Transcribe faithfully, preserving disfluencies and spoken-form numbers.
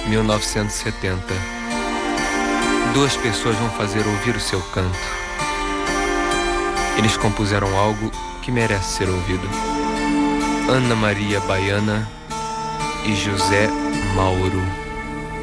mil novecentos e setenta. Duas pessoas vão fazer ouvir o seu canto. Eles compuseram algo que merece ser ouvido. Ana Maria Baiana e José Mauro.